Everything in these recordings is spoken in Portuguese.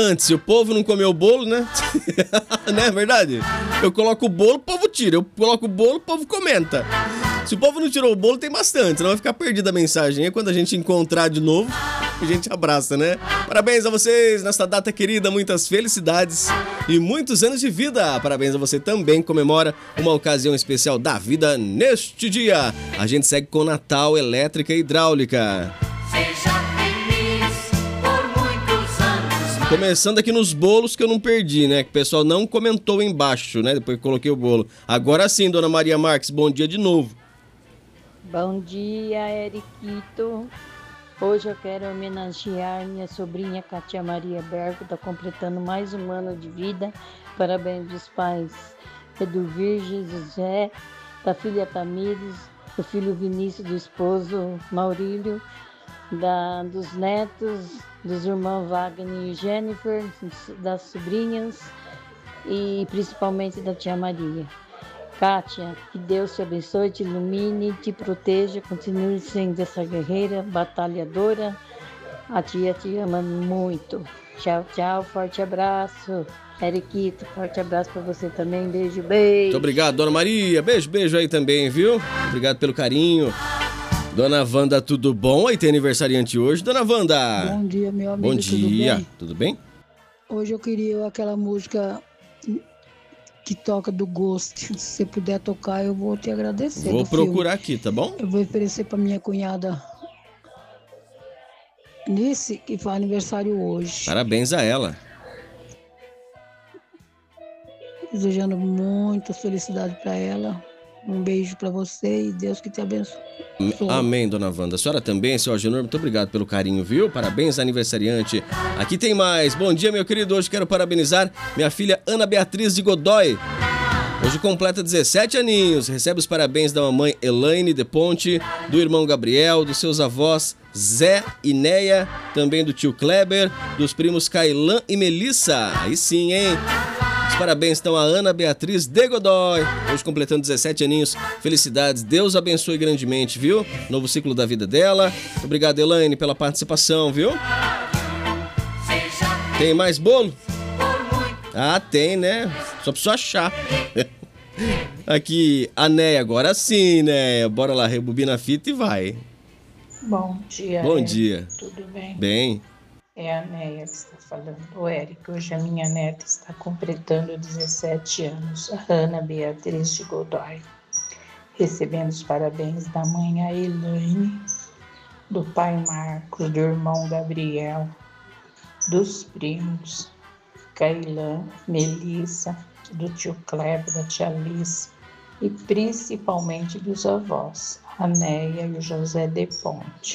Antes, se o povo não comer o bolo, né? Não é verdade? Eu coloco o bolo, o povo tira. Eu coloco o bolo, o povo comenta. Se o povo não tirou o bolo, tem bastante. Senão vai ficar perdida a mensagem. Aí quando a gente encontrar de novo, a gente abraça, né? Parabéns a vocês nesta data querida. Muitas felicidades e muitos anos de vida. Parabéns a você também. Comemora uma ocasião especial da vida neste dia. A gente segue com Natal Elétrica e Hidráulica. Começando aqui nos bolos que eu não perdi, né? Que o pessoal não comentou embaixo, né? Depois que coloquei o bolo. Agora sim, dona Maria Marques, bom dia de novo. Bom dia, Eriquito. Hoje eu quero homenagear minha sobrinha Cátia Maria Bergo, está completando mais um ano de vida. Parabéns dos pais Edu Virgem, José, da filha Tamires, do filho Vinícius, do esposo Maurílio, dos netos, dos irmãos Wagner e Jennifer, das sobrinhas e principalmente da tia Maria. Kátia, que Deus te abençoe, te ilumine, te proteja, continue sendo essa guerreira, batalhadora. A tia te ama muito. Tchau, tchau, forte abraço. Eriquito, forte abraço pra você também, beijo, beijo. Muito obrigado, dona Maria, beijo, beijo aí também, viu? Obrigado pelo carinho. Dona Wanda, tudo bom? Aí tem aniversariante hoje, dona Wanda. Bom dia, meu amigo, bom dia, tudo bem? Hoje eu queria aquela música que toca do Ghost. Se você puder tocar, eu vou te agradecer. Vou procurar aqui, tá bom? Eu vou oferecer pra minha cunhada Nice, que faz aniversário hoje. Parabéns a ela. Desejando muita felicidade pra ela. Um beijo pra você e Deus que te abençoe. Amém, dona Wanda. A senhora também, seu Agenor, muito obrigado pelo carinho, viu? Parabéns, aniversariante. Aqui tem mais. Bom dia, meu querido. Hoje quero parabenizar minha filha Ana Beatriz de Godoy. Hoje completa 17 aninhos. Recebe os parabéns da mamãe Elaine de Ponte, do irmão Gabriel, dos seus avós Zé e Neia, também do tio Kleber, dos primos Cailã e Melissa. Aí sim, hein? Os parabéns estão a Ana Beatriz de Godoy, hoje completando 17 aninhos. Felicidades, Deus abençoe grandemente, viu? Novo ciclo da vida dela. Obrigado, Elaine, pela participação, viu? Tem mais bolo? Ah, tem, né? Só preciso achar. Aqui, a Neia, agora sim, né? Bora lá, rebobina a fita e vai. Bom dia. Bom Eric. dia. Tudo bem? Bem. É a Neia que está falando. Ô, Eric, hoje a minha neta está completando 17 anos, a Ana Beatriz de Godoy. Recebendo os parabéns da mãe a Elaine, do pai Marcos, do irmão Gabriel, dos primos Cailã, Melissa, do tio Kleber, da tia Alice e principalmente dos avós, a Neia e o José de Ponte.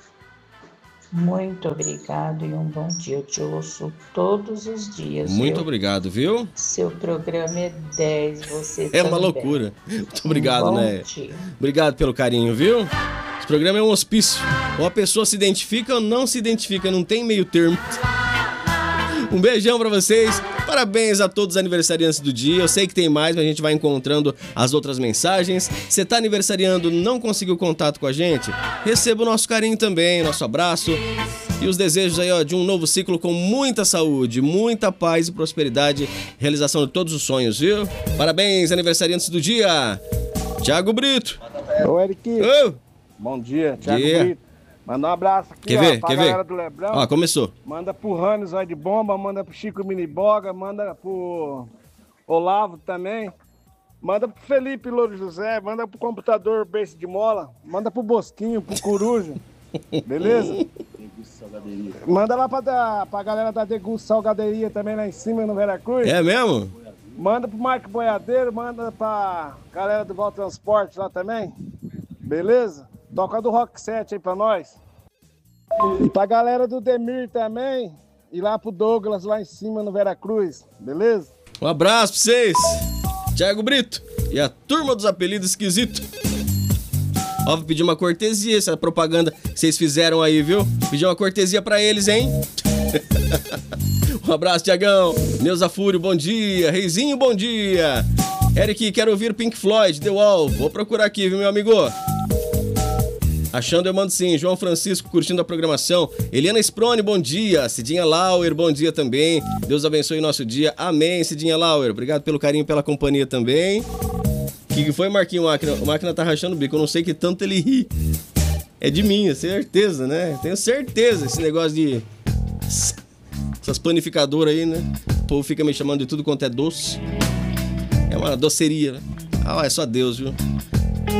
Muito obrigado e um bom dia. Eu te ouço todos os dias. Muito obrigado, viu? Seu programa é 10, você É também. uma loucura. Muito obrigado, bom né? dia. Obrigado pelo carinho, viu? Esse programa é um hospício. Ou a pessoa se identifica ou não se identifica, não tem meio termo. Um beijão pra vocês. Parabéns a todos os aniversariantes do dia. Eu sei que tem mais, mas a gente vai encontrando as outras mensagens. Você tá aniversariando, não conseguiu contato com a gente? Receba o nosso carinho também, nosso abraço. E os desejos aí, ó, de um novo ciclo com muita saúde, muita paz e prosperidade. Realização de todos os sonhos, viu? Parabéns, aniversariantes do dia. Thiago Brito. Ô, Eric. Bom dia, Thiago Brito. Manda um abraço aqui, pra galera do Lebrão. Ó, começou. Manda pro Rani Zóio de Bomba, manda pro Chico Miniboga, manda pro Olavo também. Manda pro Felipe Louro José, manda pro Computador Berço de Mola, manda pro Bosquinho, pro Coruja. Beleza? Manda lá pra galera da Degusto Salgaderia também lá em cima no Veracruz. É mesmo? Manda pro Marco Boiadeiro, manda pra galera do Val Transporte lá também. Beleza? Toca do Rock 7 aí pra nós. E pra galera do Demir também. E lá pro Douglas lá em cima no Veracruz. Beleza? Um abraço pra vocês. Thiago Brito e a turma dos apelidos esquisitos. Ó, vou pedir uma cortesia, essa propaganda que vocês fizeram aí, viu? Pedir uma cortesia pra eles, hein? Um abraço, Tiagão. Neuza Fúrio, bom dia. Reizinho, bom dia. Eric, quero ouvir Pink Floyd, The Wall. Vou procurar aqui, viu, meu amigo? Achando eu mando sim. João Francisco curtindo a programação. Eliana Sprone, bom dia. Cidinha Lauer, bom dia também. Deus abençoe o nosso dia. Amém, Cidinha Lauer. Obrigado pelo carinho, pela companhia também. O que foi, Marquinho Máquina? O Máquina tá rachando o bico. Eu não sei que tanto ele ri. É de mim, é certeza, né? Tenho certeza. Esse negócio de... essas panificadoras aí, né? O povo fica me chamando de tudo quanto é doce. É uma doceria, né? Ah, é só Deus, viu?